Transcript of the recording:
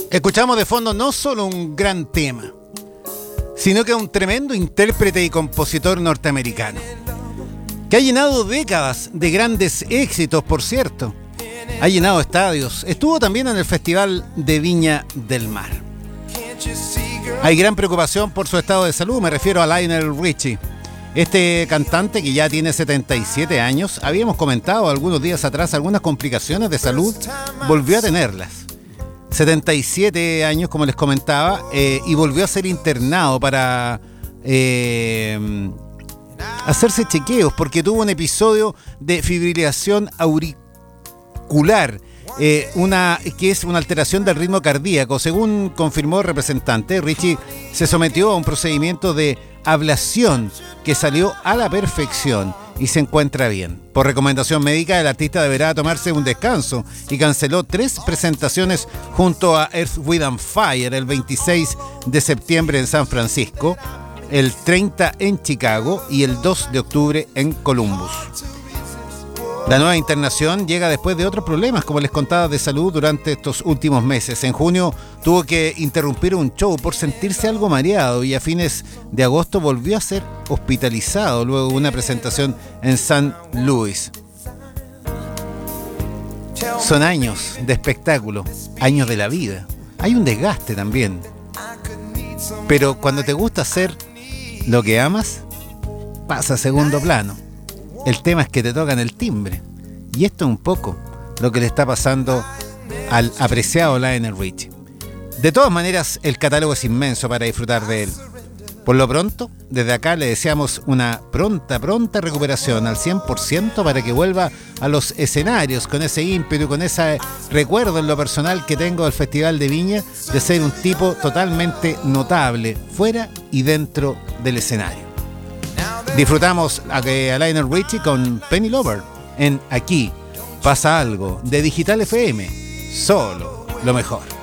Escuchamos de fondo no solo un gran tema, sino que un tremendo intérprete y compositor norteamericano, que ha llenado décadas de grandes éxitos, por cierto. Ha llenado estadios. Estuvo también en el Festival de Viña del Mar. Hay gran preocupación por su estado de salud, me refiero a Lionel Richie. Este cantante, que ya tiene 77 años, habíamos comentado algunos días atrás algunas complicaciones de salud, volvió a tenerlas. 77 años, como les comentaba, y volvió a ser internado para hacerse chequeos, porque tuvo un episodio de fibrilación auricular, que es una alteración del ritmo cardíaco. Según confirmó el representante, Richie se sometió a un procedimiento de ablación que salió a la perfección y se encuentra bien. Por recomendación médica, el artista deberá tomarse un descanso y canceló 3 presentaciones junto a Earth, Wind and Fire el 26 de septiembre en San Francisco, el 30 en Chicago y el 2 de octubre en Columbus. La nueva internación llega después de otros problemas, como les contaba, de salud durante estos últimos meses. En junio tuvo que interrumpir un show por sentirse algo mareado y a fines de agosto volvió a ser hospitalizado luego de una presentación en St. Louis. Son años de espectáculo, años de la vida. Hay un desgaste también. Pero cuando te gusta hacer lo que amas, pasa a segundo plano. El tema es que te tocan el timbre. Y esto es un poco lo que le está pasando al apreciado Lionel Richie. De todas maneras, el catálogo es inmenso para disfrutar de él. Por lo pronto, desde acá le deseamos una pronta recuperación al 100% para que vuelva a los escenarios con ese ímpetu, con ese recuerdo en lo personal que tengo del Festival de Viña, de ser un tipo totalmente notable, fuera y dentro del escenario. Disfrutamos a Lionel Richie con Penny Lover en Aquí Pasa Algo de Digital FM. Solo lo mejor.